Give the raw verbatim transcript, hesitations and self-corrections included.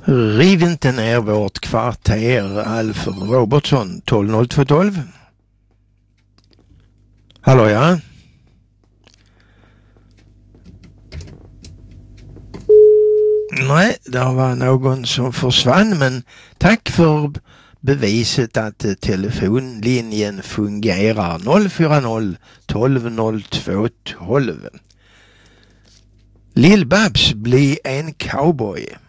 Riv inte ner vårt kvarter, Alf Robertsson, tolv noll två tolv. Hallå, ja? Nej, det var någon som försvann, men tack för beviset att telefonlinjen fungerar. Noll fyra noll tolv noll två tolv. Lill-Babs bli en cowboy.